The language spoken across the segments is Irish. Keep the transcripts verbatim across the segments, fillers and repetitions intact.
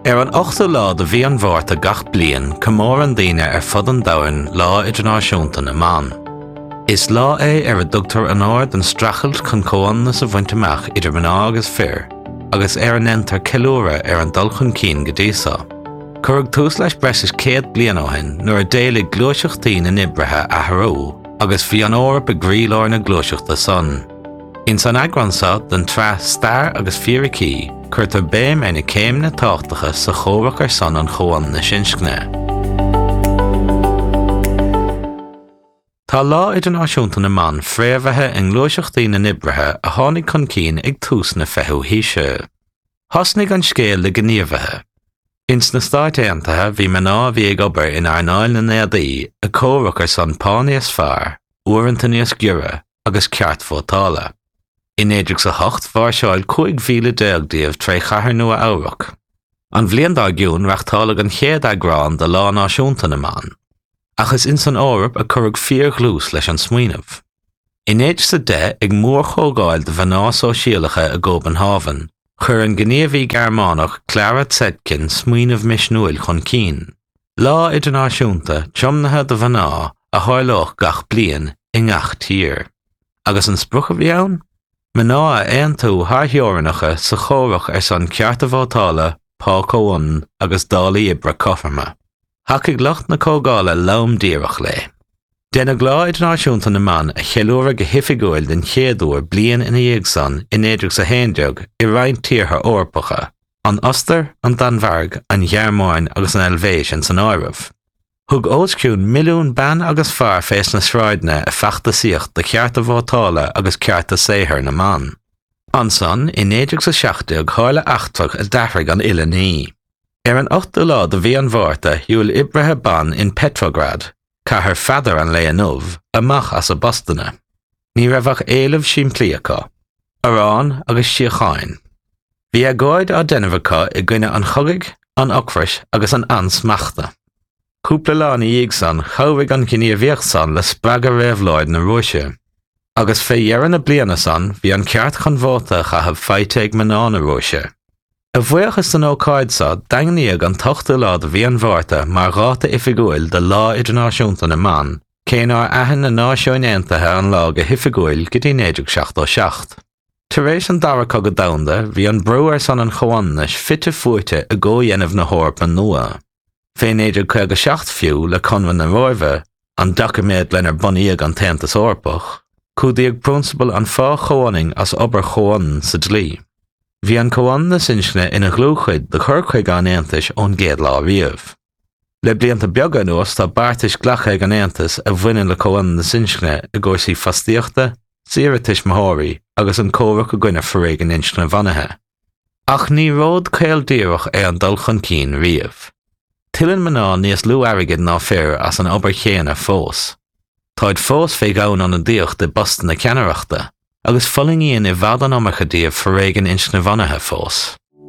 Ar an ochta lá de bhí an bhharrta gach bliain comór an daoine ar fud an domhain lá idirnáisiúnta na man. Is lá é ar a dtugtar an áard an strachailt chun comhainne sa bhainteach idir mná agus fear, agus ar an entar ceiliúra ar an dul chun cín go díosá. Curg tús leis breis céad bliain óhain nuair a déalaigh gluaiseachtaí na nibrithe a tharó, agus bhí an óra begríleoir na gluaiseachta son. In san agransá den tre stair agus fíorchaí, chuirtar béim ina céim na táchtacha sa chomhach ar son an chomhain na sinscne. Tá lá idirnáisiúnta na man fréamhaithe an gluaiseachtaí na nibrithe a tháinig chun cín ag tús na feithú híse. Thosnaigh an scéal le gníomhaithe. Ins na stáit éantaithe bhí mná bhí ag obair in airnáil na néadaí a cómhach ar son pánaíos fearr, uaireanta níos giore agus ceart fótála. In éideag sa hocht bhar seáil cúig mhíle déagdaíomh trí chathair nua amhrach. An bhliain dá giún reachtáladh an chéad agrán de lá náisiúnta na man, achas in san árab a curg fíor glús leis an smaoinemh. In éideag sa de ag mór chógáil de bhaná sóisialacha a Copenhagen, chur an gníomhaí Gearmánach Clara Zetkin smaoinemh misnúil chun cín. Lá idirnáisiúnta tiomnathe de bhaná a tharlóch gach bliain i ngach tír. Agus an sprucha bhí ann? Mná a éan tú thartheorainnacha sa chomhach ar son cearta bhátála, pá comhain agus dála ibre cofarma. Thacaigh lucht na cógála lam díreach le. Déanadh lá idirnáisiúnta na man a cheiliúra go hifigiúil den chéadúir bliain ina dhéag san in éideag sa héindeag i roinnt tíortha orpacha, an Oster, an Danmhairg, an Ghearmáin agus an Elvéis in san áireamh. Thug ósciún milliún ban agus fearr fés na sráidne a feachtasaíocht de cearta bhátála agus cearta saothair na man. Anson, in éideag sa seachtaigh tháirle achtrach a deafraigh an Uile Ní. Ar an ochta lá de bhí an bhharrta dhiúil ibrithe ban in Petrograd, chathair feadar an Leonov, amach as a Bostanna. Ní raibhach éilimh siimplíocha, Arán agus Síocháin. Bhí agóid á Denmhacha i gcoinne an chogaigh, an ocrais agus an ansmachta. Cúpla lá na dhéag san chomhaigh an gníomhaíocht san le spreaga réamhláid na Rúise. Agus fé dhearan na bliana san bhí an ceart chun bhóta chathab feite ag mná na Rúise. A bhuiachas san ócáid sa daingníodh an tochta lá de bhí an bhharrta mar ráta ifigiúil de lá idirnáisiúnta na man, céanár aithin na náisiúin aontaithe an lá go hifigiúil go dtí néideag seacht ó seacht. Tar éis an dara go damda bhí an breúir san an chomhainnis fitte fuaite a ggó dhéanamh na hórpa nua. Féin éidir chuig go seacht fiú le conhan na roimhe, an documéad lenar bunaíodh an tentas orpach, cúdaíodh principal an fá chomhainning as obair chomhain sa dlí. Bhí an chomhain na sinscne ina ghlúchuid de chur chuig an Aontais ón gcéad lá riamh. Le blianta beaga nuas tá beartais ghlacha an Aontas a bhaineann le chomhain na sinscne i gcúrsaí fastíochta, saoirtis mothirí agus an cómhach a gcoinne forréig an inscne bhanathe. Ach ní ród céildíoch é an dul chun cín riamh. Tillan mná níos lú airgid ná fear as an obair chéanna fós. Táid fós fé gabhann an díocht de Bostanna ceannaireachta, agus follingíonn i bhfad an omacha díobh forréig an inscne bhanathe fós.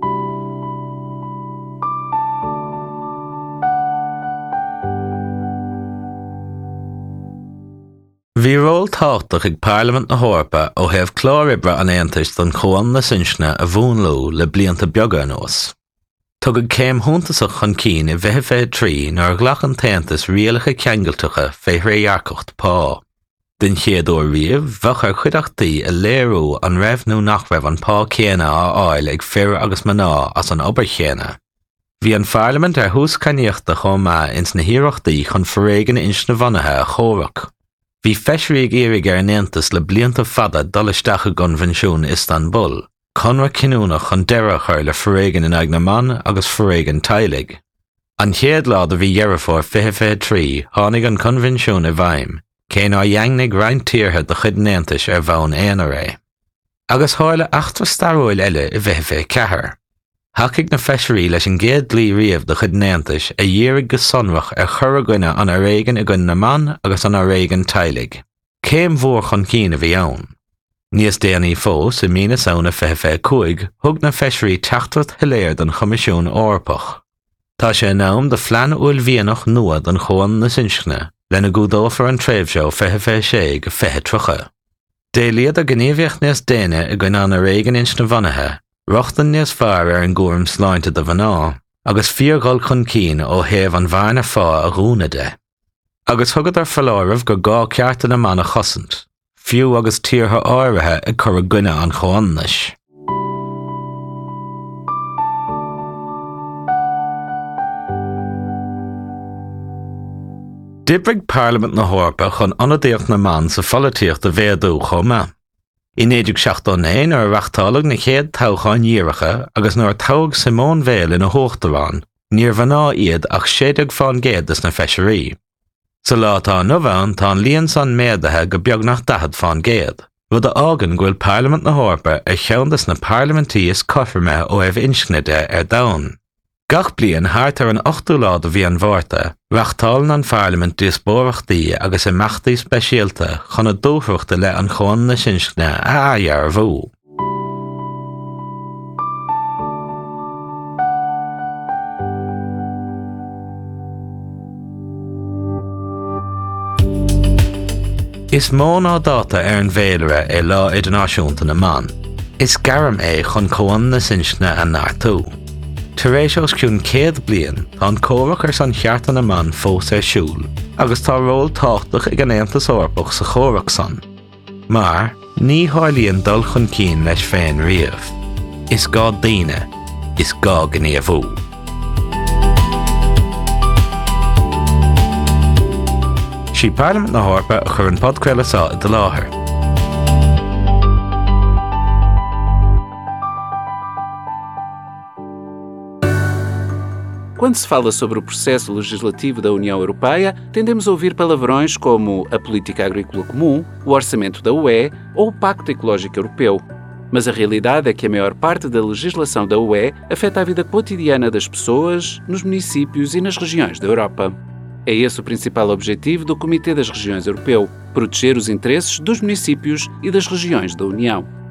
Bhí ról táchtach ag Parliament na hórpa ó thaobh clár-ibre an Aontais don chomhain na sinscne a bhunlú le blianta beaga anuas. Tugad céim thuntasach chun cín i bheith fé trí nar ghlach an taontas rialacha ceangailteacha fé thréarcocht pá. Den chéadúir riamh bheadh ar chuideachtaí a léirú an raibh nó nach raibh an pá chéanna á áil ag fear agus mná as an obair chéanna. Bhí an Pharlament ar thús caníochta chomá ins na hiarachtaí chun forréig an inscne bhanathe a chomhach. Bhí feisríoh éirigh ar an Aontas le blianta fada dul isteach a Gonvenisiún Istanbul, conra cinúnach chun deireadh chuir le forréigean in agna man agus forréigean tailig. An chéad lá de bhí dhearafór fiche fé trí tháinig an Convenisiún i bhaim, cén á dheangnig roinnt tíortha de chud an Aontais ar bhonn éana ré. Agus tháirle achtar staróil eile i bheith fé cethair. Thacaigh na feisirí leis an gcéad dlí riamh de chud an Aontais a dhéarigh go sonrach ar chur a gcoinne an aréigean i gcoinne na man agus an aréigean tailig. Céim mhór chun cín a bhí ann. Níos déanaí fós i mína saona fiche fé cúig thug na feisirí teachtat hiléir don Choimisiún Orpach. Tá sé in am de phlean uail bhíonach nua don chomhain na sinscne lena gúdófar an tréimhseo fiche fé sé go fiche trocha. Déiliad a gníomhaíocht níos déine i gcoinne an aréigean inscne bhanathe, rochtan níos fearr ar an gcuairim sláinte de bhaná, agus fíorgáil chun cín ó thaobh an bharna fá a rúna de. Agus thugad ar foláirmh go gá cearta na man a chosint, fiú agus tíortha áirithe i cur a gcuine an chóannis. D'oibrig Parliament na Hórpa chun anadíocht na man sa folíocht a bhéadú chomá. I néidir seachtain éin ar reachtálaigh na chéad toghcháin díreacha agus nuair tóg Simón Weil ina Hóchtarán, níor bhaná iad ach séideag fáin géadas na feisirí. Sa látá nóbhain tá líon san méadathe go beag nach dahad fáin géad, rud a ágan ghfuil Parliament na Hórpa ar cheandas na parlamentíos coifirme ó éibh inscneide ar domhan. Gach bliain thart ar an ochtú lád a bhí an bhárta, reachtálann an Parliament díospóireachtaí agus i meachtaí speisialta chun a dúthachta le an chóin na sinscne a aghar bhú. Is mó ná dáta ar an bhéalire é lá idirnáisiúnta na man. Is garam é chun chóin na sinscne a náirtú. Tar éis os ciún céad bliain tá an cóireach ar san chearta na man fós ar siúl, agus tá ról táchtach ag an Aontas Eorpach sa chóireach san. Mar, ní háilíonn dul chun cín leis féin riamh. Is gá daoine, is gá gníomhú. Sí Parliament na Hórpa a chur an podcréile sa i do láthair. Quando se fala sobre o processo legislativo da União Europeia, tendemos a ouvir palavrões como a Política Agrícola Comum, o Orçamento da U E ou o Pacto Ecológico Europeu. Mas a realidade é que a maior parte da legislação da U E afeta a vida cotidiana das pessoas, nos municípios e nas regiões da Europa. É esse o principal objetivo do Comitê das Regiões Europeu, proteger os interesses dos municípios e das regiões da União.